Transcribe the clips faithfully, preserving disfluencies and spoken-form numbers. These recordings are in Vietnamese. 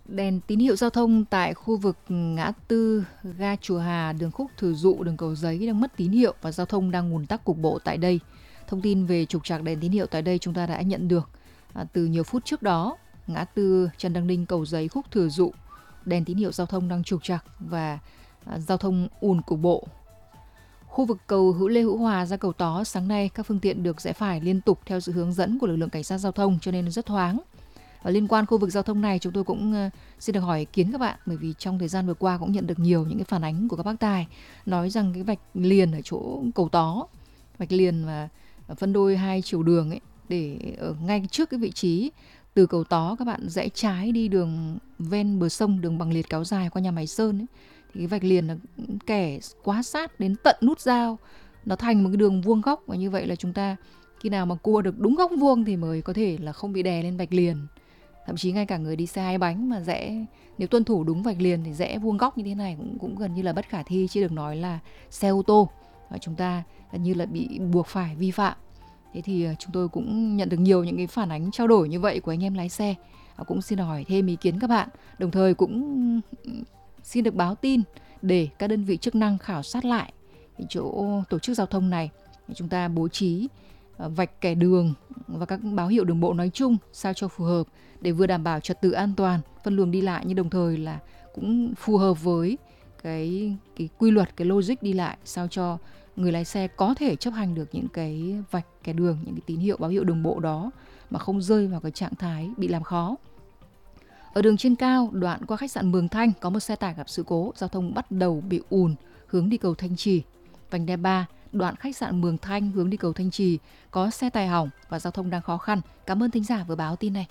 Đèn tín hiệu giao thông tại khu vực ngã tư ga Chùa Hà, đường Khúc Thừa Dụ, đường Cầu Giấy đang mất tín hiệu và giao thông đang ùn tắc cục bộ tại đây. Thông tin về trục trặc đèn tín hiệu tại đây chúng ta đã nhận được à, từ nhiều phút trước đó. Ngã tư Trần Đăng Ninh, Cầu Giấy, Khúc Thừa Dụ, đèn tín hiệu giao thông đang trục trặc và à, giao thông ùn cục bộ. Khu vực cầu Hữu Lê Hữu Hòa ra cầu Tó, sáng nay các phương tiện được rẽ phải liên tục theo sự hướng dẫn của lực lượng cảnh sát giao thông cho nên rất thoáng. Và liên quan khu vực giao thông này, chúng tôi cũng uh, xin được hỏi ý kiến các bạn, bởi vì trong thời gian vừa qua cũng nhận được nhiều những cái phản ánh của các bác tài nói rằng cái vạch liền ở chỗ cầu Tó, vạch liền mà phân đôi hai chiều đường ấy, để ở ngay trước cái vị trí từ cầu Tó các bạn rẽ trái đi đường ven bờ sông, đường Bằng Liệt kéo dài qua nhà máy Sơn ấy, thì cái vạch liền nó kẻ quá sát đến tận nút giao, nó thành một cái đường vuông góc, và như vậy là chúng ta khi nào mà cua được đúng góc vuông thì mới có thể là không bị đè lên vạch liền. Thậm chí ngay cả người đi xe hai bánh mà rẽ, nếu tuân thủ đúng vạch liền thì rẽ vuông góc như thế này cũng cũng gần như là bất khả thi, chứ đừng nói là xe ô tô, và chúng ta gần như là bị buộc phải vi phạm. Thế thì chúng tôi cũng nhận được nhiều những cái phản ánh trao đổi như vậy của anh em lái xe. Cũng xin hỏi thêm ý kiến các bạn, đồng thời cũng xin được báo tin để các đơn vị chức năng khảo sát lại cái chỗ tổ chức giao thông này, chúng ta bố trí vạch kẻ đường và các báo hiệu đường bộ nói chung sao cho phù hợp, để vừa đảm bảo trật tự an toàn phân luồng đi lại, nhưng đồng thời là cũng phù hợp với cái, cái quy luật, cái logic đi lại, sao cho người lái xe có thể chấp hành được những cái vạch kẻ đường, những cái tín hiệu báo hiệu đường bộ đó mà không rơi vào cái trạng thái bị làm khó. Ở đường trên cao, đoạn qua khách sạn Mường Thanh, có một xe tải gặp sự cố, giao thông bắt đầu bị ùn hướng đi cầu Thanh Trì. Vành đai ba, đoạn khách sạn Mường Thanh hướng đi cầu Thanh Trì, có xe tài hỏng và giao thông đang khó khăn. Cảm ơn thính giả vừa báo tin này.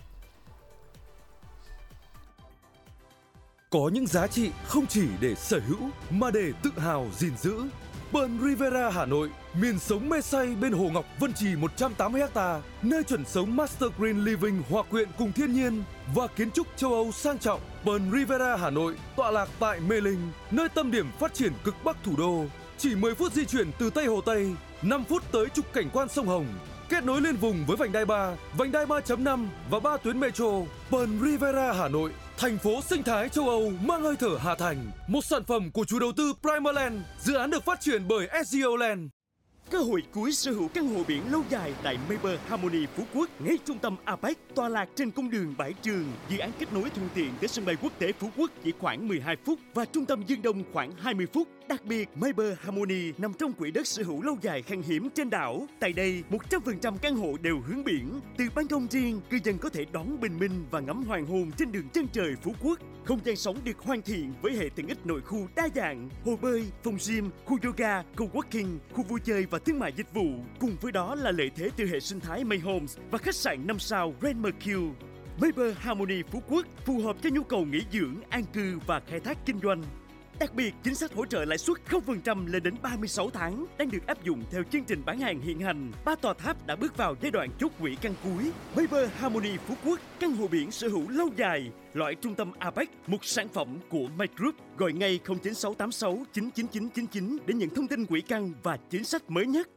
Có những giá trị không chỉ để sở hữu mà để tự hào gìn giữ. Pearl Riviera Hà Nội, miền sống mê say bên Hồ Ngọc Vân Trì một trăm tám mươi ha, nơi chuẩn sống Master Green Living hòa quyện cùng thiên nhiên và kiến trúc châu Âu sang trọng. Pearl Riviera Hà Nội tọa lạc tại Mê Linh, nơi tâm điểm phát triển cực bắc thủ đô. Chỉ mười phút di chuyển từ Tây Hồ Tây, năm phút tới trục cảnh quan sông Hồng. Kết nối liên vùng với vành đai ba, vành đai ba chấm năm và ba tuyến metro. Pearl Riviera Hà Nội, thành phố sinh thái châu Âu mang hơi thở Hà Thành. Một sản phẩm của chủ đầu tư Primaland, dự án được phát triển bởi ét giê ô Land. Cơ hội cuối sở hữu căn hộ biển lâu dài tại Mayber Harmony Phú Quốc, ngay trung tâm a pếch, tọa lạc trên cung đường Bãi Trường. Dự án kết nối thuận tiện tới sân bay quốc tế Phú Quốc chỉ khoảng mười hai phút và trung tâm Dương Đông khoảng hai mươi phút. Đặc biệt, Mayber Harmony nằm trong quỹ đất sở hữu lâu dài khan hiếm trên đảo. Tại đây, một trăm phần trăm căn hộ đều hướng biển. Từ ban công riêng, cư dân có thể đón bình minh và ngắm hoàng hôn trên đường chân trời Phú Quốc. Không gian sống được hoàn thiện với hệ tiện ích nội khu đa dạng, hồ bơi, phòng gym, khu yoga, co-working, khu vui chơi và thương mại dịch vụ. Cùng với đó là lợi thế từ hệ sinh thái May Homes và khách sạn năm sao Grand Mercure. Mayber Harmony Phú Quốc phù hợp cho nhu cầu nghỉ dưỡng, an cư và khai thác kinh doanh. Đặc biệt, chính sách hỗ trợ lãi suất không phần trăm lên đến ba mươi sáu tháng đang được áp dụng theo chương trình bán hàng hiện hành. Ba tòa tháp đã bước vào giai đoạn chốt quỹ căn cuối. Mayber Harmony Phú Quốc, căn hộ biển sở hữu lâu dài, loại trung tâm a pếch, một sản phẩm của My Group. Gọi ngay không chín sáu tám sáu chín chín chín chín chín để nhận thông tin quỹ căn và chính sách mới nhất.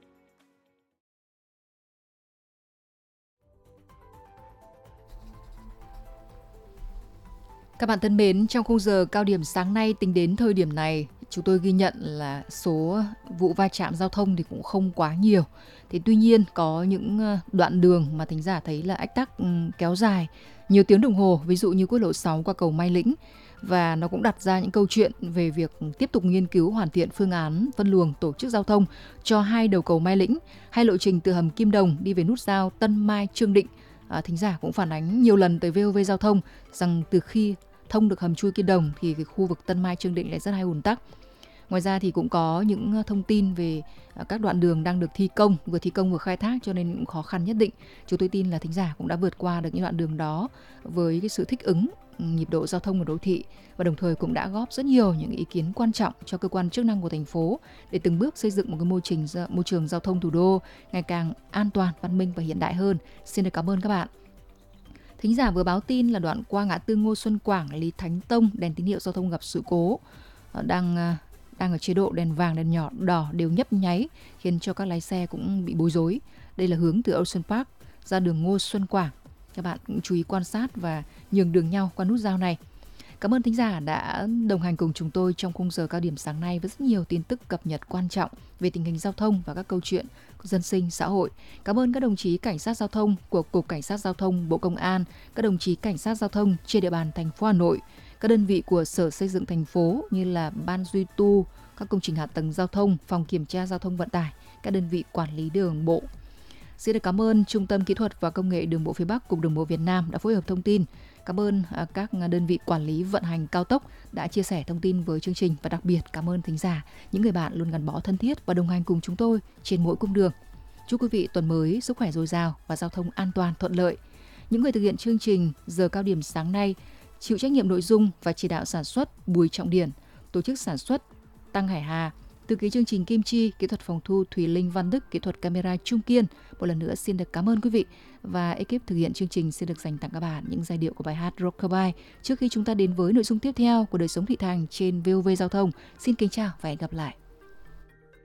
Các bạn thân mến, trong khung giờ cao điểm sáng nay, tính đến thời điểm này, chúng tôi ghi nhận là số vụ va chạm giao thông thì cũng không quá nhiều. Thế tuy nhiên có những đoạn đường mà thính giả thấy là ách tắc kéo dài nhiều tiếng đồng hồ, ví dụ như quốc lộ sáu qua cầu Mai Lĩnh. Và nó cũng đặt ra những câu chuyện về việc tiếp tục nghiên cứu hoàn thiện phương án phân luồng tổ chức giao thông cho hai đầu cầu Mai Lĩnh, hay lộ trình từ hầm Kim Đồng đi về nút giao Tân Mai Trương Định. À, thính giả cũng phản ánh nhiều lần tới vê o vê Giao thông rằng từ khi thông được hầm chui Kim Đồng thì cái khu vực Tân Mai Trương Định lại rất hay ùn tắc. Ngoài ra thì cũng có những thông tin về các đoạn đường đang được thi công, vừa thi công vừa khai thác, cho nên cũng khó khăn nhất định. Chúng tôi tin là thính giả cũng đã vượt qua được những đoạn đường đó với cái sự thích ứng nhịp độ giao thông của đô thị, và đồng thời cũng đã góp rất nhiều những ý kiến quan trọng cho cơ quan chức năng của thành phố để từng bước xây dựng một cái môi trường môi trường giao thông thủ đô ngày càng an toàn, văn minh và hiện đại hơn. Xin được cảm ơn các bạn. Thính giả vừa báo tin là đoạn qua ngã tư Ngô Xuân Quảng, Lý Thánh Tông, đèn tín hiệu giao thông gặp sự cố, đang đang ở chế độ đèn vàng, đèn nhỏ, đỏ đều nhấp nháy, khiến cho các lái xe cũng bị bối rối. Đây là hướng từ Ocean Park ra đường Ngô Xuân Quảng. Các bạn cũng chú ý quan sát và nhường đường nhau qua nút giao này. Cảm ơn thính giả đã đồng hành cùng chúng tôi trong khung giờ cao điểm sáng nay với rất nhiều tin tức cập nhật quan trọng về tình hình giao thông và các câu chuyện dân sinh xã hội. Cảm ơn các đồng chí cảnh sát giao thông của Cục Cảnh sát Giao thông Bộ Công an, các đồng chí cảnh sát giao thông trên địa bàn thành phố Hà Nội, các đơn vị của Sở Xây dựng thành phố như là Ban duy tu các công trình hạ tầng giao thông, Phòng kiểm tra giao thông vận tải, các đơn vị quản lý đường bộ. Xin được cảm ơn Trung tâm Kỹ thuật và Công nghệ Đường bộ phía Bắc, Cục Đường bộ Việt Nam đã phối hợp thông tin. Cảm ơn các đơn vị quản lý vận hành cao tốc đã chia sẻ thông tin với chương trình, và đặc biệt cảm ơn thính giả, những người bạn luôn gắn bó thân thiết và đồng hành cùng chúng tôi trên mỗi cung đường. Chúc quý vị tuần mới sức khỏe dồi dào và giao thông an toàn thuận lợi. Những người thực hiện chương trình giờ cao điểm sáng nay chịu trách nhiệm nội dung và chỉ đạo sản xuất Bùi Trọng Điển, tổ chức sản xuất Tăng Hải Hà, thư ký chương trình Kim Chi, kỹ thuật phòng thu Thùy Linh Văn Đức, kỹ thuật camera Trung Kiên. Một lần nữa xin được cảm ơn quý vị, và ekip thực hiện chương trình xin được dành tặng các bạn những giai điệu của bài hát Rockabye. Trước khi chúng ta đến với nội dung tiếp theo của Đời sống thị thành trên vê o vê Giao thông, xin kính chào và hẹn gặp lại.